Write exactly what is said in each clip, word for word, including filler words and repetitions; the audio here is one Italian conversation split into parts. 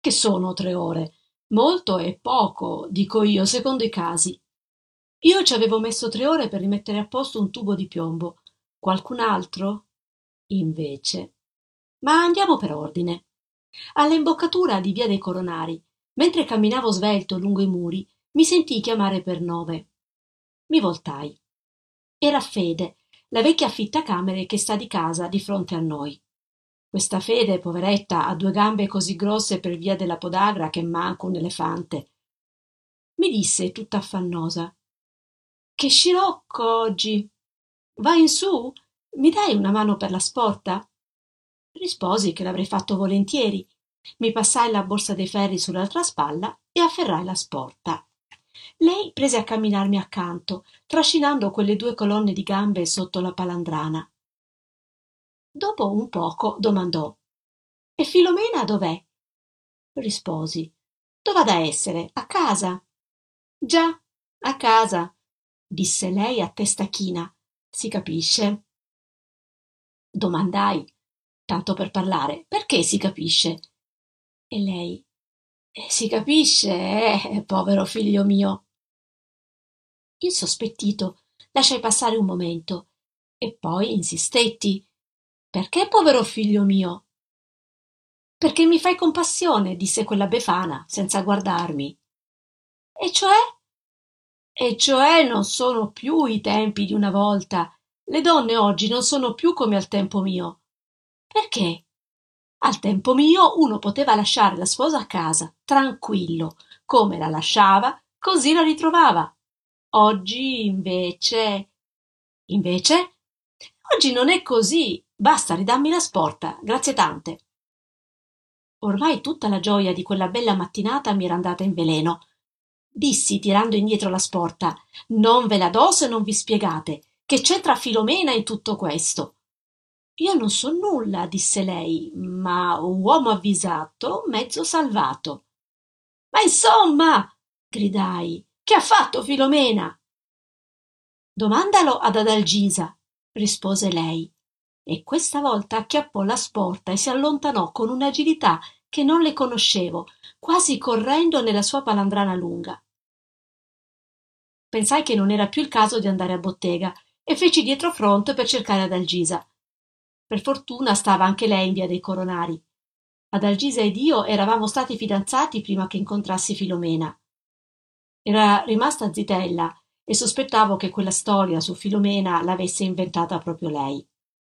Che sono tre ore? Molto e poco, dico io, secondo i casi. Io ci avevo messo tre ore per rimettere a posto un tubo di piombo. Qualcun altro? Invece. Ma andiamo per ordine. All'imboccatura di via dei Coronari, mentre camminavo svelto lungo i muri, mi sentii chiamare per nome. Mi voltai. Era Fede, la vecchia affittacamere che sta di casa di fronte a noi. Questa Fede, poveretta, ha due gambe così grosse per via della podagra che manca un elefante. Mi disse tutta affannosa: Che scirocco oggi! Vai in su? Mi dai una mano per la sporta? Risposi che l'avrei fatto volentieri. Mi passai la borsa dei ferri sull'altra spalla e afferrai la sporta. Lei prese a camminarmi accanto, trascinando quelle due colonne di gambe sotto la palandrana. Dopo un poco domandò: E Filomena dov'è? Risposi: Dov'ha da essere? A casa. Già, a casa, disse lei a testa china. Si capisce. Domandai, tanto per parlare: perché si capisce? E lei: "Eh, si capisce, eh, povero figlio mio." Insospettito, lasciai passare un momento e poi insistetti: perché povero figlio mio? Perché mi fai compassione, disse quella befana, senza guardarmi. E cioè? E cioè non sono più i tempi di una volta. Le donne oggi non sono più come al tempo mio. Perché? Al tempo mio uno poteva lasciare la sposa a casa, tranquillo, come la lasciava, così la ritrovava. Oggi invece. Invece? Oggi non è così. Basta, ridammi la sporta, grazie tante. Ormai tutta la gioia di quella bella mattinata mi era andata in veleno. Dissi, tirando indietro la sporta: non ve la do se non vi spiegate. Che c'entra Filomena in tutto questo? Io non so nulla, disse lei, ma uomo avvisato, mezzo salvato. Ma insomma, gridai, che ha fatto Filomena? Domandalo ad Adalgisa, rispose lei, e questa volta acchiappò la sporta e si allontanò con un'agilità che non le conoscevo, quasi correndo nella sua palandrana lunga. Pensai che non era più il caso di andare a bottega e feci dietrofront per cercare Adalgisa. Per fortuna stava anche lei in via dei Coronari. Adalgisa ed io eravamo stati fidanzati prima che incontrassi Filomena. Era rimasta zitella e sospettavo che quella storia su Filomena l'avesse inventata proprio lei.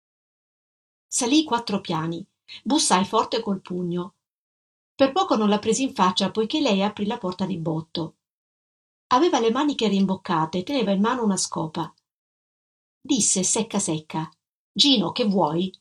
Salii quattro piani, bussai forte col pugno. Per poco non la presi in faccia poiché lei aprì la porta di botto. Aveva le maniche rimboccate e teneva in mano una scopa. Disse secca secca: Gino, che vuoi?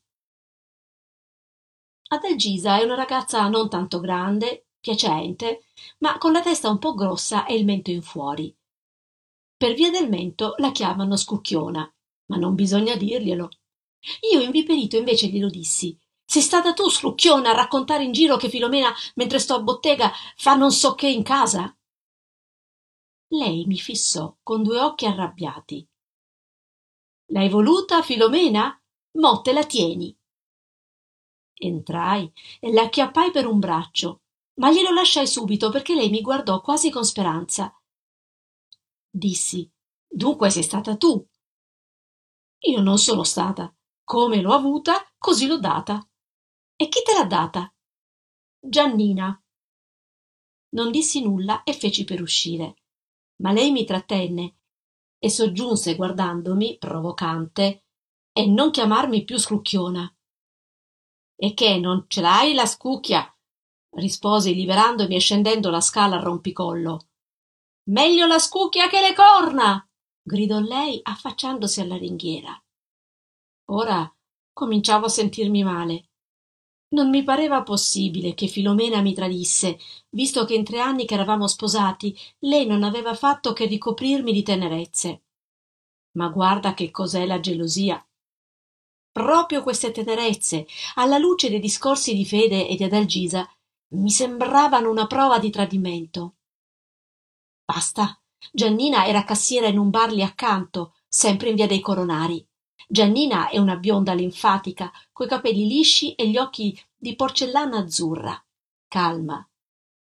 Adalgisa è una ragazza non tanto grande, piacente, ma con la testa un po' grossa e il mento in fuori. Per via del mento la chiamano Scucchiona, ma non bisogna dirglielo. Io inviperito invece glielo dissi: sei stata tu, Scrucchiona, a raccontare in giro che Filomena, mentre sto a bottega, fa non so che in casa? Lei mi fissò con due occhi arrabbiati. L'hai voluta, Filomena? Mo te la tieni. Entrai e la acchiappai per un braccio, ma glielo lasciai subito perché lei mi guardò quasi con speranza. Dissi: dunque sei stata tu? Io non sono stata. Come l'ho avuta, così l'ho data. E chi te l'ha data? Giannina. Non dissi nulla e feci per uscire, ma lei mi trattenne e soggiunse guardandomi, provocante: e non chiamarmi più Scrucchiona. E che, non ce l'hai la scucchia? Risposi liberandomi e scendendo la scala a rompicollo. Meglio la scucchia che le corna! Gridò lei affacciandosi alla ringhiera. Ora cominciavo a sentirmi male. Non mi pareva possibile che Filomena mi tradisse, visto che in tre anni che eravamo sposati lei non aveva fatto che ricoprirmi di tenerezze. Ma guarda che cos'è la gelosia. Proprio queste tenerezze, alla luce dei discorsi di Fede e di Adalgisa, mi sembravano una prova di tradimento. Basta. Giannina era cassiera in un bar lì accanto, sempre in via dei Coronari. Giannina è una bionda linfatica, coi capelli lisci e gli occhi di porcellana azzurra, calma,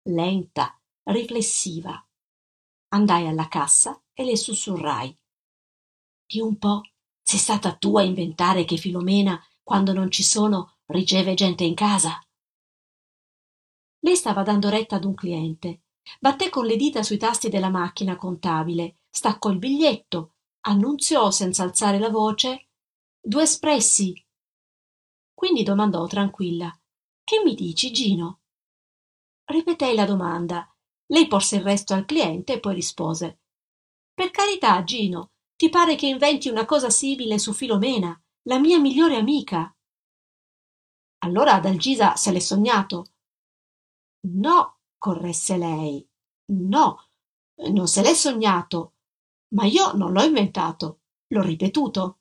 lenta, riflessiva. Andai alla cassa e le sussurrai: di un po', sei stata tu a inventare che Filomena, quando non ci sono, riceve gente in casa? Lei stava dando retta ad un cliente. Batté con le dita sui tasti della macchina contabile, staccò il biglietto, annunziò senza alzare la voce: due espressi. Quindi domandò tranquilla: che mi dici, Gino? Ripetei la domanda. Lei porse il resto al cliente e poi rispose: per carità, Gino, ti pare che inventi una cosa simile su Filomena, la mia migliore amica? Allora Adalgisa se l'è sognato. No, corresse lei. No, non se l'è sognato, ma io non l'ho inventato, l'ho ripetuto.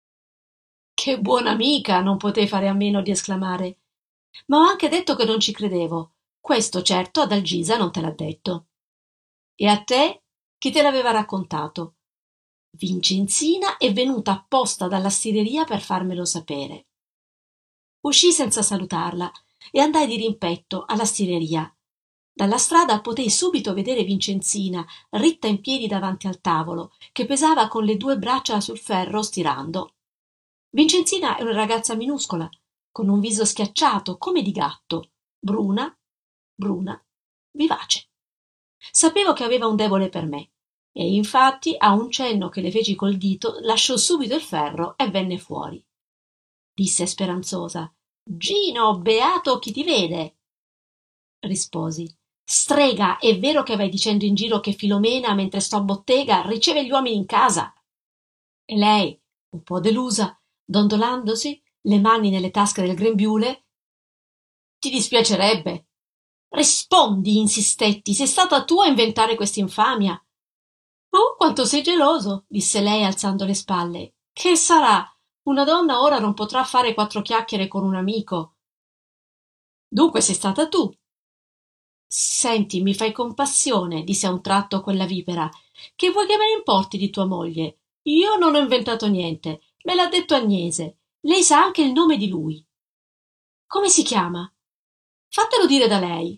Che buona amica, non potei fare a meno di esclamare. Ma ho anche detto che non ci credevo. Questo certo Adalgisa non te l'ha detto. E a te? Chi te l'aveva raccontato? Vincenzina è venuta apposta dalla stireria per farmelo sapere. Uscii senza salutarla e andai di rimpetto alla stireria. Dalla strada potei subito vedere Vincenzina, ritta in piedi davanti al tavolo, che pesava con le due braccia sul ferro stirando. Vincenzina è una ragazza minuscola, con un viso schiacciato come di gatto, bruna, bruna, vivace. Sapevo che aveva un debole per me, e infatti a un cenno che le feci col dito lasciò subito il ferro e venne fuori. Disse speranzosa: Gino, beato chi ti vede. Risposi: strega, è vero che vai dicendo in giro che Filomena, mentre sto a bottega, riceve gli uomini in casa? E lei, un po' delusa, dondolandosi, le mani nelle tasche del grembiule: ti dispiacerebbe. Rispondi, insistetti, sei stata tu a inventare quest'infamia. Oh, quanto sei geloso, disse lei alzando le spalle. Che sarà? Una donna ora non potrà fare quattro chiacchiere con un amico. Dunque sei stata tu. Senti, mi fai compassione, disse a un tratto quella vipera. Che vuoi che me ne importi di tua moglie? Io non ho inventato niente, me l'ha detto Agnese. Lei sa anche il nome di lui. Come si chiama? Fatelo dire da lei.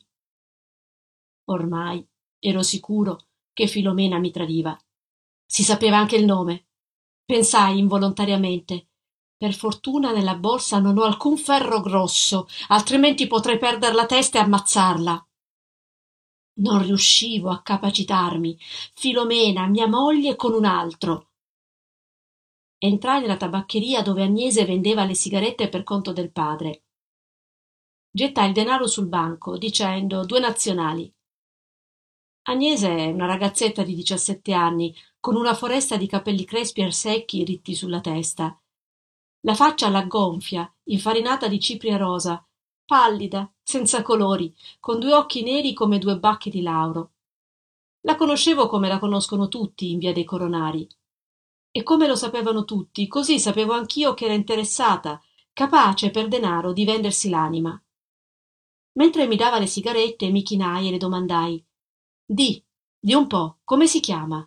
Ormai ero sicuro che Filomena mi tradiva. Si sapeva anche il nome. Pensai involontariamente: per fortuna nella borsa non ho alcun ferro grosso, altrimenti potrei perder la testa e ammazzarla. Non riuscivo a capacitarmi. Filomena, mia moglie, con un altro. Entrai nella tabaccheria dove Agnese vendeva le sigarette per conto del padre. Gettai il denaro sul banco, dicendo: due nazionali. Agnese è una ragazzetta di diciassette anni, con una foresta di capelli crespi e secchi ritti sulla testa. La faccia la gonfia, infarinata di cipria rosa, pallida, senza colori, con due occhi neri come due bacchi di lauro. La conoscevo come la conoscono tutti in via dei Coronari. E come lo sapevano tutti, così sapevo anch'io che era interessata, capace per denaro di vendersi l'anima. Mentre mi dava le sigarette mi chinai e le domandai: Di, di un po', come si chiama?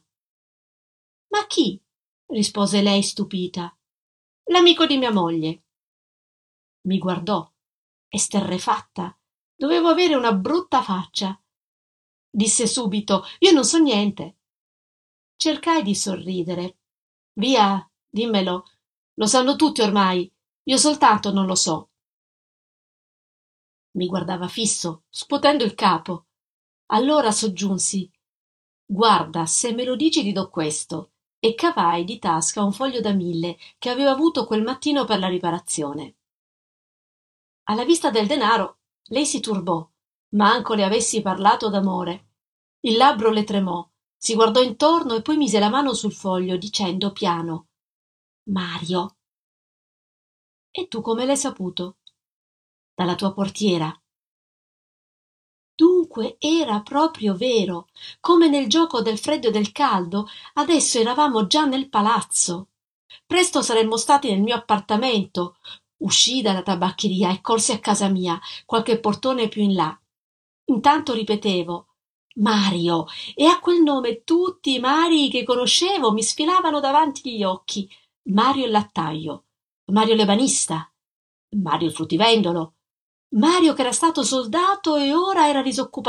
Ma chi? Rispose lei stupita. L'amico di mia moglie. Mi guardò, esterrefatta. Dovevo avere una brutta faccia. Disse subito: io non so niente. Cercai di sorridere. Via, dimmelo. Lo sanno tutti ormai. Io soltanto non lo so. Mi guardava fisso, scuotendo il capo. Allora soggiunsi: guarda, se me lo dici ti do questo. E cavai di tasca un foglio da mille che avevo avuto quel mattino per la riparazione. Alla vista del denaro lei si turbò, manco le avessi parlato d'amore. Il labbro le tremò, si guardò intorno e poi mise la mano sul foglio dicendo piano: Mario. E tu come l'hai saputo? Dalla tua portiera. Dunque era proprio vero, come nel gioco del freddo e del caldo, adesso eravamo già nel palazzo. Presto saremmo stati nel mio appartamento. Uscii dalla tabaccheria e corsi a casa mia, qualche portone più in là. Intanto ripetevo: Mario, e a quel nome tutti i Marii che conoscevo mi sfilavano davanti gli occhi. Mario il lattaio, Mario l'ebanista, Mario il fruttivendolo, Mario che era stato soldato e ora era disoccupato